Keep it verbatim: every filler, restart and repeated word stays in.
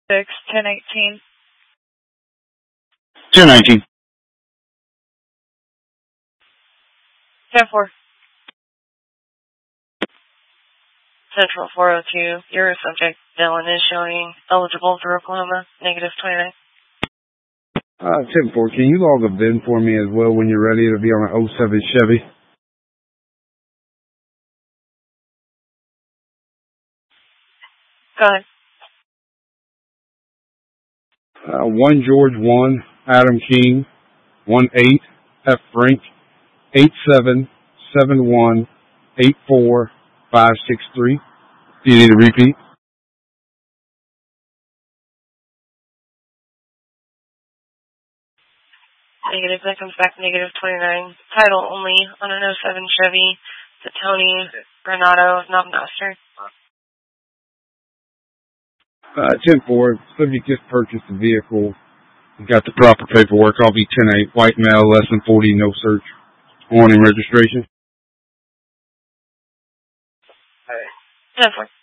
six, ten eighteen. ten nineteen. ten four. Central four oh two. Your subject, Dylan, is showing eligible for Oklahoma, negative twenty-nine. Uh, ten four, can you log a V I N for me as well when you're ready? It'll be on an oh seven Chevy. Go ahead. Uh, one George one, Adam King, one eight, F Frank, eight seven seven one eight four five six three. Do you need a repeat? Negative, that comes back negative twenty-nine. Title only on an oh seven Chevy. The Tony Granado, Knob-Master. Uh, ten four, subject just purchased the vehicle. Got the proper paperwork. I'll be ten eight, white male, less than forty, no search. Warning registration. ten four.